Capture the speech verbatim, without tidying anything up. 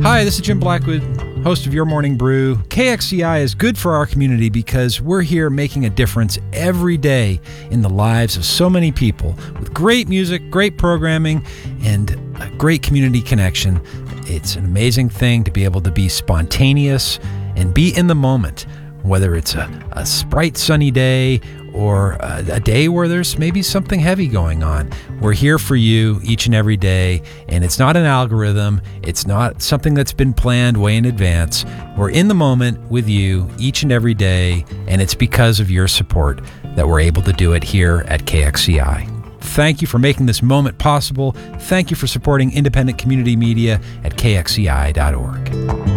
Hi, this is Jim Blackwood, host of Your Morning Brew. K X C I is good for our community because we're here making a difference every day in the lives of so many people with great music, great programming, and a great community connection. It's an amazing thing to be able to be spontaneous and be in the moment, whether it's a, a bright sunny day or a, a day where there's maybe something heavy going on. We're here for you each and every day, and it's not an algorithm. It's not something that's been planned way in advance. We're in the moment with you each and every day, and it's because of your support that we're able to do it here at K X C I. Thank you for making this moment possible. Thank you for supporting independent community media at K X C I dot org.